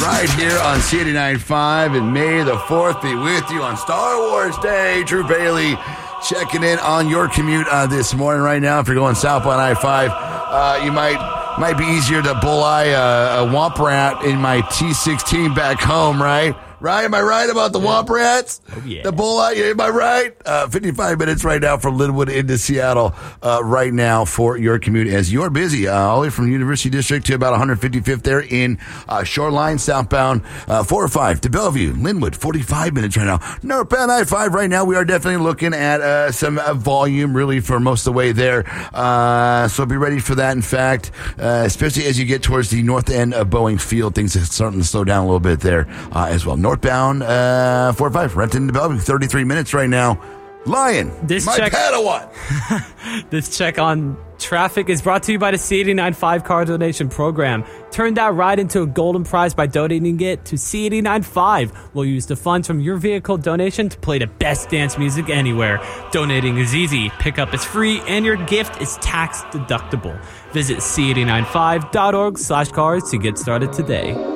right here on C89.5, and May the 4th be with you on Star Wars Day. Drew Bailey checking in on your commute this morning. Right now, if you're going southbound I-5, you might be easier to bulleye a womp rat in my T16 back home, right? Right? Am I right about the Womp Rats? Oh, yeah. The bulleye, am I right? 55 minutes right now from Linwood into Seattle right now for your commute as you're busy. All the way from University District to about 155th there in Shoreline, southbound 405 to Bellevue, Linwood, 45 minutes right now. Northbound I-5 right now, we are definitely looking at some volume really for most of the way there. So be ready for that. In fact, especially as you get towards the north end of Boeing Field, things are starting to slow down a little bit there as well. Northbound 405, Renton to Bellevue, 33 minutes right now. Lion, Padawan. This check on traffic is brought to you by the C89.5 car donation program. Turn that ride into a golden prize by donating it to C89.5. We'll use the funds from your vehicle donation to play the best dance music anywhere. Donating is easy, pickup is free, and your gift is tax deductible. Visit C89.5.org/cars to get started today.